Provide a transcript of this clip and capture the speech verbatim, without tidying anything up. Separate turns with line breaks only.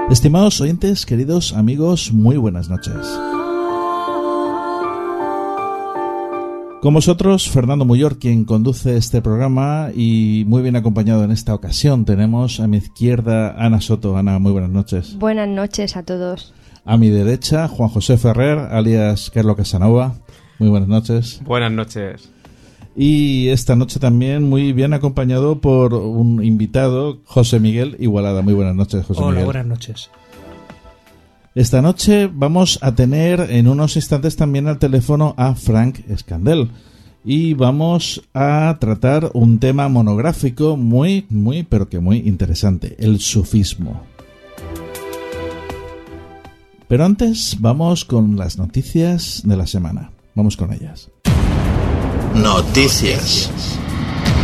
Estimados oyentes, queridos amigos, muy buenas noches. Con vosotros, Fernando Muyor, quien conduce este programa, y muy bien acompañado en esta ocasión tenemos a mi izquierda Ana Soto. Ana, muy buenas noches.
Buenas noches a todos.
A mi derecha, Juan José Ferrer, alias Carlos Casanova. Muy buenas noches.
Buenas noches.
Y esta noche también muy bien acompañado por un invitado, José Miguel Igualada. Muy buenas noches, José
Hola,
Miguel.
buenas noches.
Esta noche vamos a tener en unos instantes también al teléfono a Frank Escandel. Y vamos a tratar un tema monográfico muy, muy, pero que muy interesante, el sufismo. Pero antes vamos con las noticias de la semana. Vamos con ellas.
Noticias.